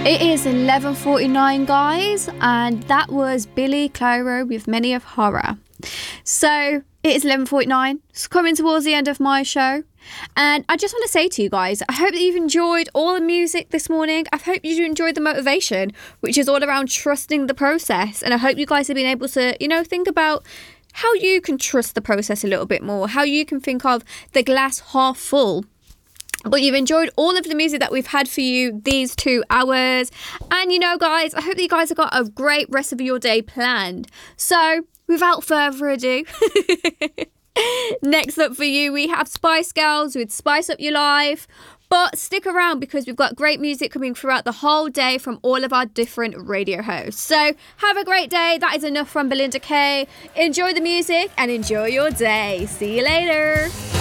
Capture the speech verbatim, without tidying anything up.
It is eleven forty-nine, guys, and that was Billy Clyro with Many of Horror. So it is eleven forty-nine. It's coming towards the end of my show. And I just want to say to you guys, I hope that you've enjoyed all the music this morning. I hope you enjoyed the motivation, which is all around trusting the process. And I hope you guys have been able to, you know, think about how you can trust the process a little bit more, how you can think of the glass half full. But you've enjoyed all of the music that we've had for you these two hours. And, you know, guys, I hope that you guys have got a great rest of your day planned. So, without further ado, next up for you, we have Spice Girls with Spice Up Your Life. But stick around because we've got great music coming throughout the whole day from all of our different radio hosts. So, have a great day. That is enough from Belinda Kay. Enjoy the music and enjoy your day. See you later.